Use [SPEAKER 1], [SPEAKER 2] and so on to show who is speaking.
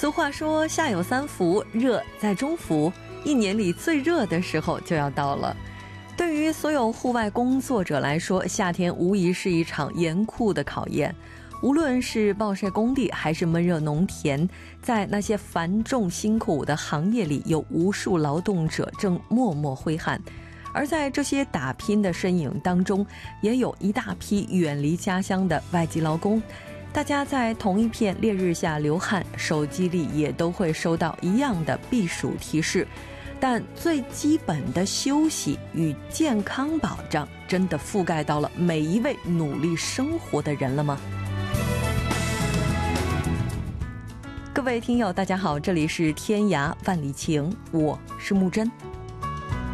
[SPEAKER 1] 俗话说夏有三伏，热在中伏，一年里最热的时候就要到了。对于所有户外工作者来说，夏天无疑是一场严酷的考验。无论是暴晒工地还是闷热农田，在那些繁重辛苦的行业里，有无数劳动者正默默挥汗。而在这些打拼的身影当中，也有一大批远离家乡的外籍劳工。大家在同一片烈日下流汗，手机里也都会收到一样的避暑提示。但最基本的休息与健康保障，真的覆盖到了每一位努力生活的人了吗？各位听友大家好，这里是天涯万里情，我是木真。